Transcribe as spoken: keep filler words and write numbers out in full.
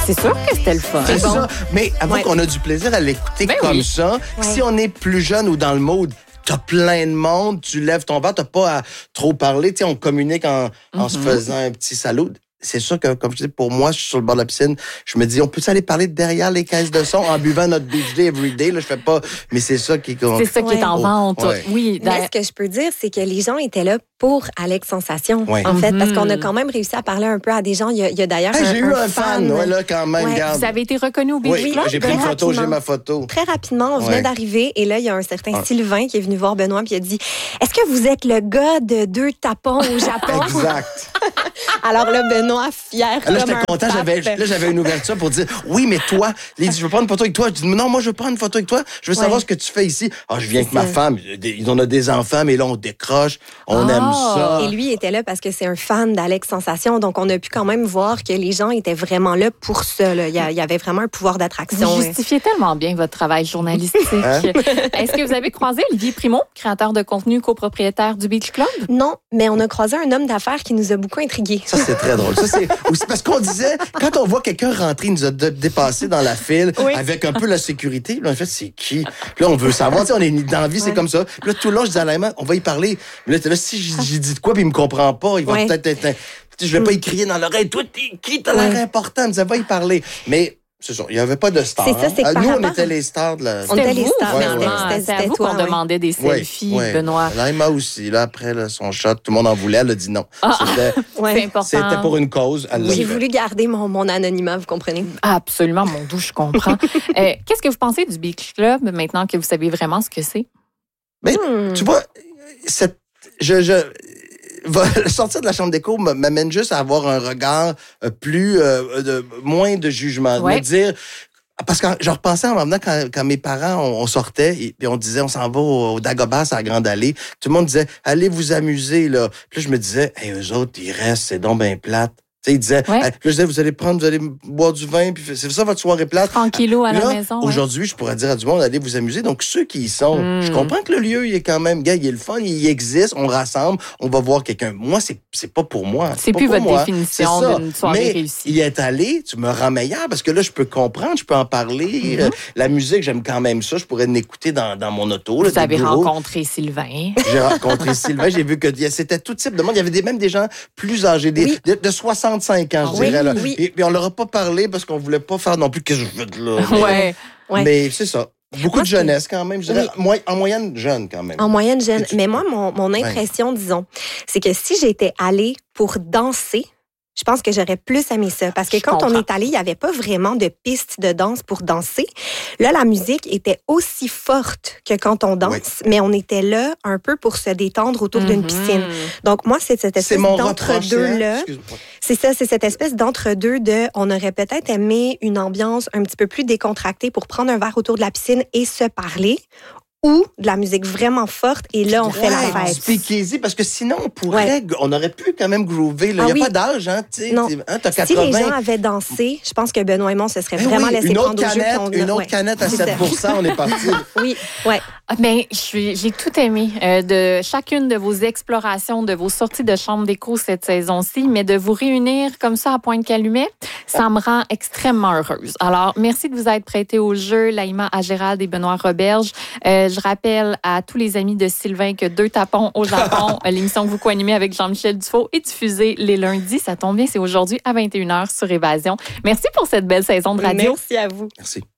C'est sûr que c'était le fun. C'est bon. ça. Mais avoue Ouais. qu'on a du plaisir à l'écouter Ben comme oui. ça. Ouais. Si on est plus jeune ou dans le mode, t'as plein de monde, tu lèves ton verre, t'as pas à trop parler. Tu sais, on communique en, en se faisant un petit salut. C'est sûr que, comme je dis, pour moi, je suis sur le bord de la piscine, je me dis, on peut aller parler derrière les caisses de son en buvant notre beach day everyday, là, je fais pas, mais c'est ça qui est... C'est ça qui est en Ouais. vente. Ouais. Oui. Mais ce que je peux dire, c'est que les gens étaient là pour Alex Sensation, Ouais. en fait, parce qu'on a Mhm. quand même réussi à parler un peu à des gens. Il y a, il y a d'ailleurs Hey, un, j'ai eu un fan, ouais, là, quand même, Ouais. regarde. Vous avez été reconnu au Beach Oui, Club? j'ai pris une Très photo, j'ai rapidement. ma photo. Très rapidement, on venait Ouais. d'arriver et là, il y a un certain Ah. Sylvain qui est venu voir Benoît puis il a dit « Est-ce que vous êtes le gars de deux tapons au Japon? » Exact. Alors là, Benoît, fier Là, comme j'étais un content, pape. j'avais, là, j'avais une ouverture pour dire, oui, mais toi, il dit, je veux prendre une photo avec toi. Je dis, non, moi, je veux prendre une photo avec toi. Je veux Ouais. savoir ce que tu fais ici. Ah, je viens avec C'est ma ça. femme. Ils ont des enfants, mais là, on décroche. On Ah. aime ça. Et lui était là parce que c'est un fan d'Alex Sensation. Donc, on a pu quand même voir que les gens étaient vraiment là pour ça. Là. Il, y a- il y avait vraiment un pouvoir d'attraction. Vous euh. justifiez tellement bien votre travail journalistique. Hein? Est-ce que vous avez croisé Olivier Primo, créateur de contenu, copropriétaire du Beach Club? Non, mais on a croisé un homme d'affaires qui nous a beaucoup intrigués. Ça, c'est très drôle. Ça, c'est aussi parce qu'on disait, quand on voit quelqu'un rentrer, il nous a dé- dépassé dans la file Oui. avec un peu la sécurité. Puis là, en fait, c'est qui? Puis là, on veut savoir. Tu sais, on est dans la vie, c'est Ouais. comme ça. Puis là, tout le long, je disais à Laïma, on va y parler. Mais là, t'es là, si j'ai j'ai dit de quoi, puis il me comprend pas, il va Ouais. peut-être être. un- Tu sais, je vais pas y crier dans l'oreille. Toi, t'es qui? T'as l'air Ouais. important. Il me disait, va y parler. Mais, c'est ça, il n'y avait pas de stars. C'est ça, c'est que hein. par Nous, on rapport- était les stars de la. On était C'était les vous, stars, Ouais, finalement. ouais. C'était- C'est à c'était vous toi, qu'on ouais. demandait des Ouais, selfies, ouais. Benoît. Laïma aussi. Là, après là, son shot, tout le monde en voulait. Elle a dit non. Ah. C'était, Ouais. C'est important. c'était pour une cause. Elle l'a J'ai fait. voulu garder mon, mon anonymat, vous comprenez? Absolument, mon doux, je comprends. Euh, Qu'est-ce que vous pensez du Beach Club maintenant que vous savez vraiment ce que c'est? Mais Hmm. tu vois, cette, je, je, va- sortir de la chambre d'écho m- m'amène juste à avoir un regard euh, plus, euh, de, moins de jugement. Ouais. Me dire, parce que je repensais en m'emmenant quand, quand mes parents, on, on sortait et puis on disait, on s'en va au, au Dagobah, à la Grande Allée. Tout le monde disait, allez vous amuser, là. Puis là, je me disais, hey, eux autres, ils restent, c'est donc bien plate. Tu sais, ils disaient, Ouais. hey, puis là, je disais, vous allez prendre, vous allez boire du vin, puis c'est ça votre soirée plate. Tranquillou à Puis la là, maison. ouais. aujourd'hui, je pourrais dire à du monde, allez vous amuser. Donc, ceux qui y sont, Mm. je comprends que le lieu, il est quand même, gars, il est le fun, il existe, on rassemble, on va voir quelqu'un. Moi, c'est, c'est pas pour moi. C'est pas plus pour votre moi. définition C'est ça. d'une soirée Mais réussie. y être allé, tu me rends meilleur parce que là, je peux comprendre, je peux en parler. Mm-hmm. Euh, la musique, j'aime quand même ça. Je pourrais l'écouter dans, dans mon auto. là, Vous des avez bureaux. rencontré Sylvain. J'ai rencontré Sylvain, j'ai vu que y a- c'était tout type de monde. Il y avait des, même des gens plus âgés, des, Oui. de, de soixante-cinq ans, je Oui, dirais. Là. oui. Et puis on leur a pas parlé parce qu'on voulait pas faire non plus qu'est-ce que je veux de là. Mais- Ouais. Ouais. Mais c'est ça. Beaucoup Moi, de jeunesse quand même. Je dirais, Oui. moi- en moyenne, jeune quand même. En moyenne jeune. Et tu- Mais moi, mon, mon impression, disons, c'est que si j'étais allée pour danser, je pense que j'aurais plus aimé ça. Parce que Je quand on comprends. est allé, il n'y avait pas vraiment de piste de danse pour danser. Là, la musique était aussi forte que quand on danse, Oui. mais on était là un peu pour se détendre autour d'une Mhm. piscine. Donc, moi, c'est cette C'est espèce mon reproche. hein. d'entre-deux-là. Excuse-moi. C'est ça, c'est cette espèce d'entre-deux de on aurait peut-être aimé une ambiance un petit peu plus décontractée pour prendre un verre autour de la piscine et se parler, ou de la musique vraiment forte et là, on fait la Ouais, fête. speakeasy, parce que sinon, on pourrait, on aurait pu quand même groover. Il Ah n'y a oui. pas d'âge, hein, tu sais. Non. t'es- Hein, t'as Si les gens quatre-vingts. avaient dansé, je pense que Benoît et moi, on se serait Eh vraiment oui, laissé une autre prendre au jeu. canette, puis on- une autre ouais. canette à C'est ça. sept pour cent, on est parti. Oui, ouais. Ah, Mais je suis- j'ai tout aimé euh, de chacune de vos explorations, de vos sorties de chambre d'écho cette saison-ci, mais de vous réunir comme ça à Pointe-Calumet, ça me rend extrêmement heureuse. Alors, merci de vous être prêté au jeu, Laïma Agérald et Benoît Roberge. Euh, je rappelle à tous les amis de Sylvain que Deux tapons au Japon, l'émission que vous co-animez avec Jean-Michel Dufault, est diffusée les lundis. Ça tombe bien, c'est aujourd'hui à vingt et une heures sur Évasion. Merci pour cette belle saison de radio. Merci à vous. Merci.